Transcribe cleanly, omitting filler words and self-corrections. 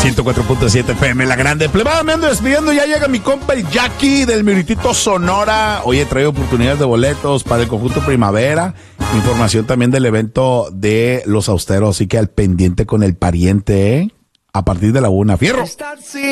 104.7 FM, La Grande. Plebada, me ando despidiendo. Ya llega mi compa el Jackie del Meritito Sonora. Hoy he traído oportunidades de boletos para el conjunto Primavera. Información también del evento de Los Austeros. Así que al pendiente con el pariente, ¿eh? A partir de la 1. ¡Fierro!